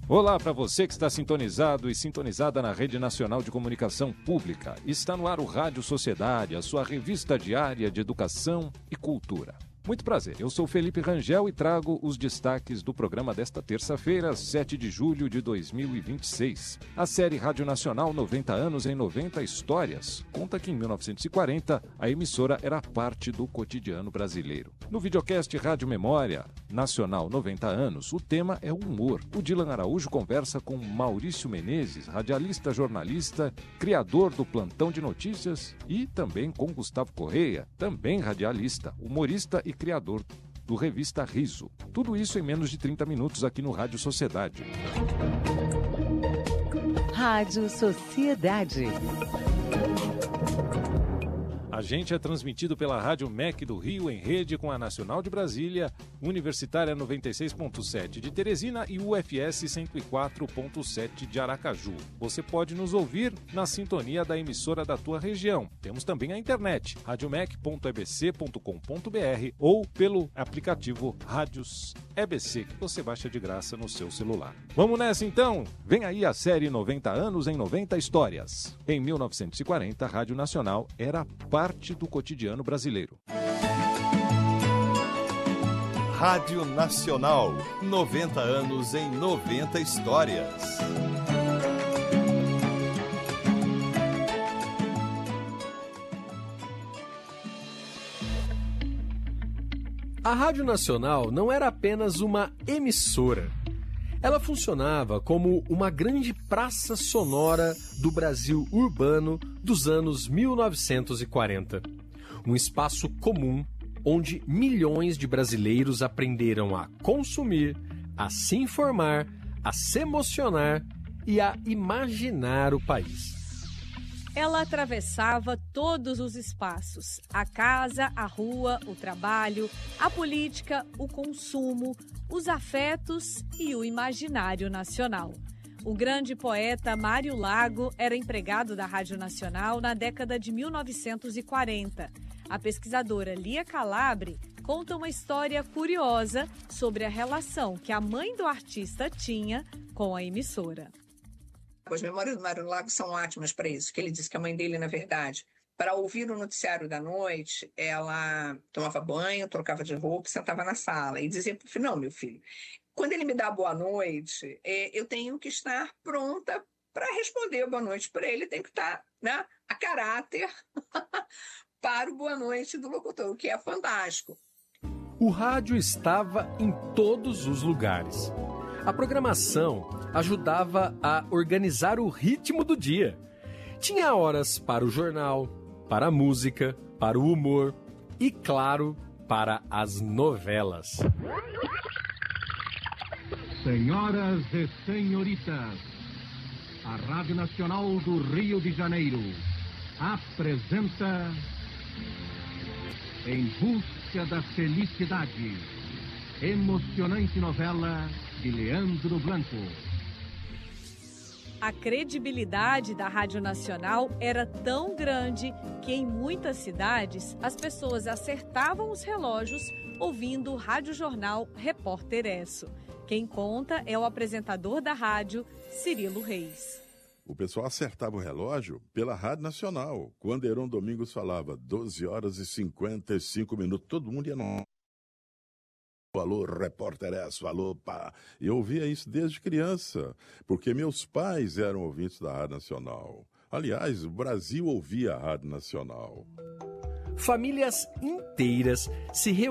Olá para você que está sintonizado e sintonizada na Rede Nacional de Comunicação Pública. Está no ar o Rádio Sociedade, a sua revista diária de educação e cultura. Muito prazer, eu sou Felipe Rangel e trago os destaques do programa desta terça-feira, 7 de julho de 2026. A série Rádio Nacional 90 anos em 90 histórias conta que em 1940 a emissora era parte do cotidiano brasileiro. No videocast Rádio Memória Nacional 90 anos, o tema é o humor. O Dilan Araújo conversa com Maurício Menezes, radialista, jornalista, criador do Plantão de Notícias, e também com Gustavo Correia, também radialista, humorista e criador do Revista Riso. Tudo isso em menos de 30 minutos aqui no Rádio Sociedade. Rádio Sociedade. A gente é transmitido pela Rádio MEC do Rio em rede com a Nacional de Brasília, Universitária 96.7 de Teresina e UFS 104.7 de Aracaju. Você pode nos ouvir na sintonia da emissora da tua região. Temos também a internet, radiomec.ebc.com.br ou pelo aplicativo Rádios EBC, que você baixa de graça no seu celular. Vamos nessa então? Vem aí a série 90 anos em 90 histórias. Em 1940, a Rádio Nacional era parte do cotidiano brasileiro. Rádio Nacional, 90 anos em 90 histórias. A Rádio Nacional não era apenas uma emissora. Ela funcionava como uma grande praça sonora do Brasil urbano dos anos 1940. Um espaço comum onde milhões de brasileiros aprenderam a consumir, a se informar, a se emocionar e a imaginar o país. Ela atravessava todos os espaços: a casa, a rua, o trabalho, a política, o consumo, os afetos e o imaginário nacional. O grande poeta Mário Lago era empregado da Rádio Nacional na década de 1940. A pesquisadora Lia Calabre conta uma história curiosa sobre a relação que a mãe do artista tinha com a emissora. As memórias do Mário Lago são ótimas para isso, que ele disse que a mãe dele, na verdade, para ouvir o noticiário da noite, ela tomava banho, trocava de roupa e sentava na sala. E dizia para o filho: não, meu filho, quando ele me dá boa noite, eu tenho que estar pronta para responder boa noite para ele, tem que estar, né, a caráter para o boa noite do locutor, o que é fantástico. O rádio estava em todos os lugares. A programação ajudava a organizar o ritmo do dia. Tinha horas para o jornal, para a música, para o humor e, claro, para as novelas. Senhoras e senhoritas, a Rádio Nacional do Rio de Janeiro apresenta Em Busca da Felicidade, emocionante novela de Leandro Blanco. A credibilidade da Rádio Nacional era tão grande que em muitas cidades as pessoas acertavam os relógios ouvindo o radiojornal Repórter Esso. Quem conta é o apresentador da rádio, Cirilo Reis. O pessoal acertava o relógio pela Rádio Nacional. Quando Heron Domingos falava 12 horas e 55 minutos, todo mundo ia no... Alô, Repórter Esso, alô, pá. Eu ouvia isso desde criança, porque meus pais eram ouvintes da Rádio Nacional. Aliás, o Brasil ouvia a Rádio Nacional. Famílias inteiras se reuniam